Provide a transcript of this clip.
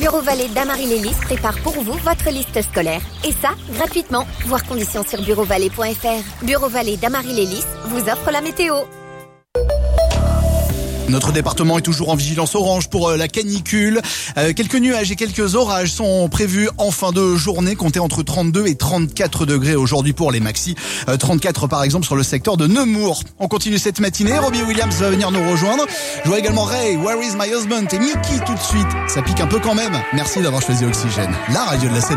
Bureau Vallée d'Amarie-Lélis prépare pour vous votre liste scolaire. Et ça, gratuitement. Voir conditions sur bureauvalais.fr. Bureau Vallée d'Amarie-Lélis vous offre la météo. Notre département est toujours en vigilance orange pour la canicule. Quelques nuages et quelques orages sont prévus en fin de journée. Comptez entre 32 et 34 degrés aujourd'hui pour les maxis. 34 par exemple sur le secteur de Nemours. On continue cette matinée. Robbie Williams va venir nous rejoindre. Je vois également Ray, Where is my husband et Mickey tout de suite. Ça pique un peu quand même. Merci d'avoir choisi Oxygène, la radio de la scène.